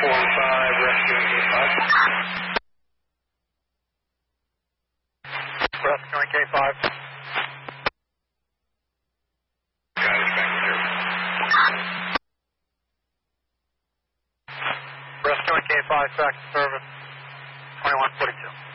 1-5, rescue K5. Rescuing K5. Got it, thank you. Rescuing K5, back to service, 2142.